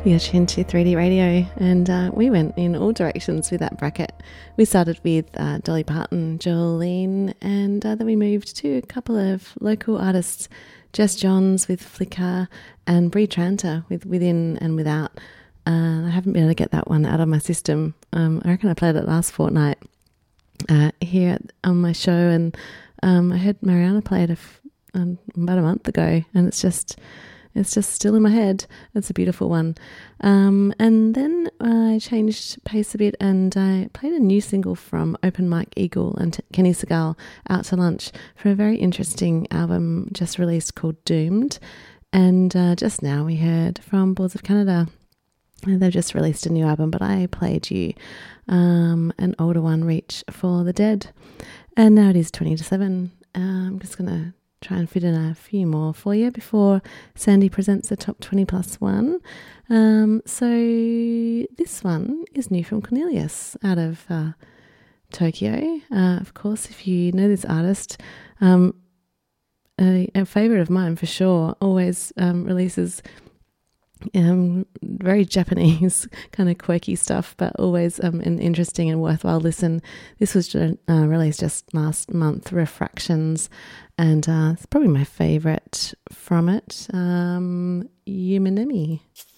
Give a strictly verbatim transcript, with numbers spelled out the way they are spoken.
You're tuned to three D Radio, and uh, we went in all directions with that bracket. We started with uh, Dolly Parton, Jolene, and uh, then we moved to a couple of local artists, Jess Johns with Flicker and Bree Tranter with Within and Without. Uh, I haven't been able to get that one out of my system. Um, I reckon I played it last fortnight uh, here on my show, and um, I heard Mariana play it a f- um, about a month ago, and it's just... It's just still in my head. It's a beautiful one. Um, and then I changed pace a bit and I played a new single from Open Mike Eagle and Kenny Segal, Out to Lunch, for a very interesting album just released called Doomed. And uh, just now we heard from Boards of Canada. And they've just released a new album, but I played you um, an older one, Reach for the Dead. And now it is twenty to seven. Uh, I'm just going to try and fit in a few more for you before Sandy presents the top twenty plus one. Um, so this one is new from Cornelius out of uh, Tokyo. Uh, of course, if you know this artist, um, a, a favourite of mine for sure, always um, releases um, very Japanese kind of quirky stuff, but always um, an interesting and worthwhile listen. This was uh, released just last month, Refractions, and uh, it's probably my favourite from it, um, Yumanemi.